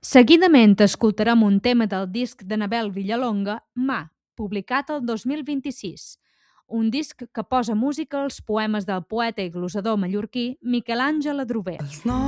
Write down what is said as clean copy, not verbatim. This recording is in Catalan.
Seguidament escoltarem un tema del disc de Nabel Villalonga, Mà, publicat el 2026. Un disc que posa música als poemes del poeta i glosador mallorquí Miquel Àngel Adrover.